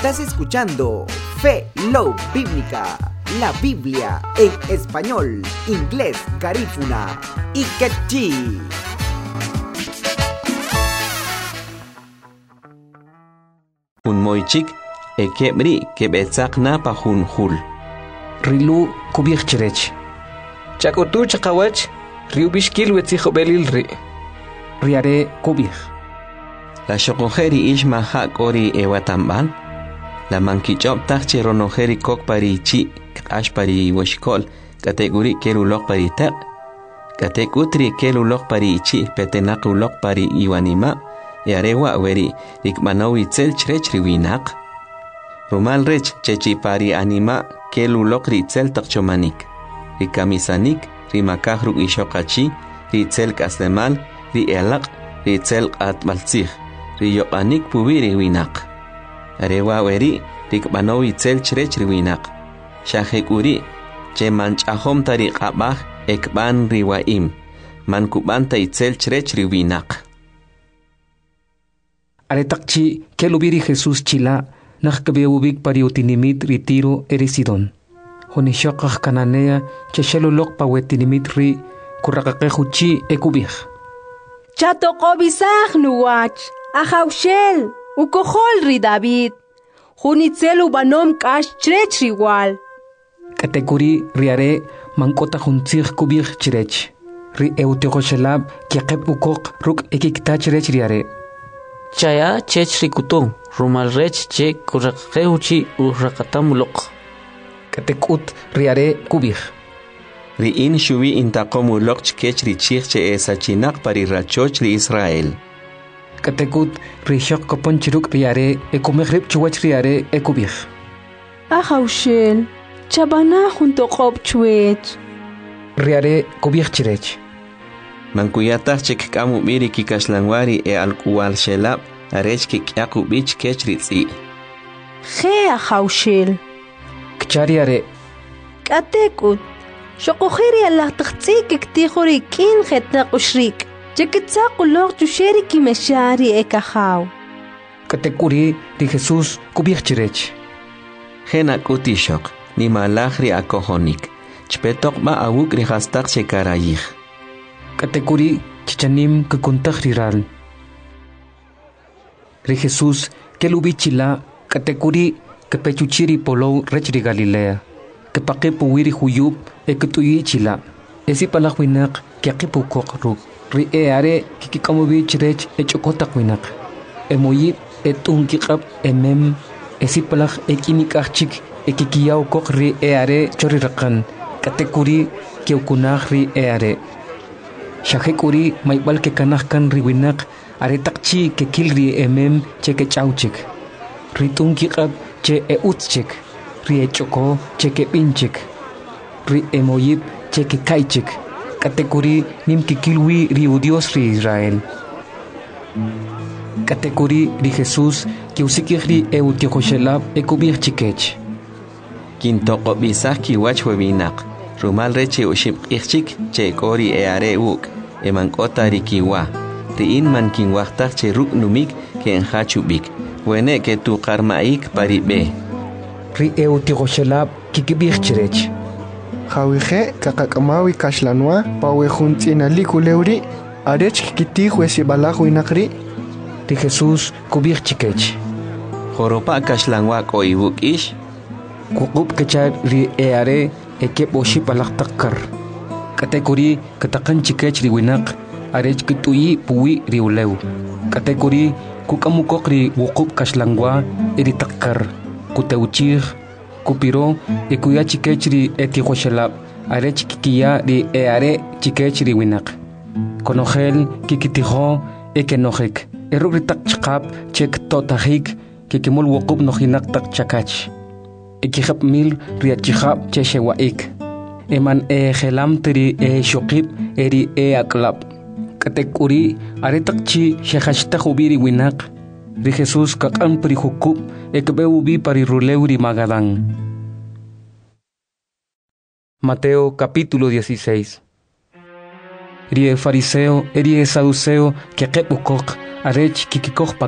Estás escuchando Fe Love Bíblica, la Biblia en español, inglés, garífuna y quechí. Un moichik ekebri kebetzakna pa junjul. Rilu kubich cherech. Chakutu chakawach, riubishkil wetzijo belil ri. Riare kubich. La shokojeri ishma hakori ewatamban. La mankichop tachi ronojeri kok pari chi kash pari washkol kategori kelulok pari tak. Katekutri kelulok pari chi petenakulok pari iwanima. Yarewa weri rikmanowi tzel chrech riwinak. Rumal rech chechi pari anima kelulok ritzel takchomanik. Rikamisanik rimakaj ruk ishokachi ritzel kaslemal rielak ritzel atmaltzij riyokanik pubi riwinak. Arewa weri rikmanowi tzel chrech riwinak. Shahekuri che manchahom tariqabaj ekban riwaim. Mankubanta itzel chrech riwinak. Aretakchi kelubiri Jesús chila nakkabeubik pariutinimit ritiro erisidon. Honishokaj kananea cheshelulok pawetinimit ri kurakaqejuchi ekubij. Chatokobisaj nuwach ajaushel ukojol ri David. Hunitzel ubanom kash chrech riwal. Katekuri riare mankota juntzij kubij chrech. Ri euteoshelab kiaqep ukok ruk ekikta chrech riare. Chaya chech rikutu, rumal rech che kurakeuchi urakatamulok. Katekut riare kubij. Riin shubi intakomulok chkech richich che esachinak pari rachoch ri Israel. Katekut rishok koponchiruk riare ekumejrib chuwach riare ekubij. Ajaushel chabana junto qob chuech. Riare kubij chirech. Mankuyatach chekkamu miri kikashlangwari alkuwal shelab arech kikyaku bich kech ritzi. Je ajaushel. Kchariare. Katekut. Shokojeri alaqtqtzi kiktijori kin jetnaq ushrik. Chekitsaqulok chusheri kimeshari ekajaw. Katekuri ri Jesús kubij chirech. Jena kutishok ni malajri akohonik. Chpetok ma awuk ri hastak chekarayij. Katekuri chichanim kukuntaj riral. Ri Jesús kelubichila katekuri kepechuchiri polo rech ri Galilea. Kepaqipu wiri huyub ektuyichila. Esi palajwinak kiaqipu koqruk. Ri eare kikikamubi chirech echokotak winak. Emoyib etunkiqab emem esi palaj ekinikachik ekikiyaw koq ri eare choriraqan. Katekuri keukunaj ri eare. Shahekuri maibal ke kanahkan riwinak aretakchi ke kilri emem che ke chauchik. Ritun kiqab che eutchik. Ri echoko che ke pinchik. Ri emoyib che ke kaichik. Katekuri nim kikilwi ri udios ri Israel. Katekuri ri Jesús ke usikihri eutiohoshelab ekubir chikech. Kintoko bisah kiwach webinak. Rumal reche ushib ichik che kori eare uk emankota rikiwa. Riin man kinwachtak che ruk numik ke enhachubik. Wene ke tu karmaik paribe. Ri eutigoshelab kikibich chirech. Jawije kakakamawi kashlanwa pawe juntina likuleuri arech kitij wesibalaj winakri. Ri Jesús kubich chikech. Joropa kashlanwa ko ibuk ish. Kukub kechab ri eare ekep oship alaqtakkar. Katekuri katakan chikech riwinak arech kituyi puwi riulew. Katekuri kukamukok ri wukub kashlangwa eritakkar. Kuteuchir kupiro ekuya chikech ri etihoshelab arech kikiya ri eare chikech riwinak. Konojel kikitijo ekenojek. Eruritak chqab chek totajik kikimul wukub nojinak tak chakach. Ekihab mil riachihab cheshewaik. Eman gelam teri shokib eri aklab. Katekuri aretakchi shehashta hubiri winak. Ri Jesús kakam prihukub ekbeubi pariruleuri magadán. Mateo capítulo 16. Rie fariseo eri saduceo que kebukok arech kikikok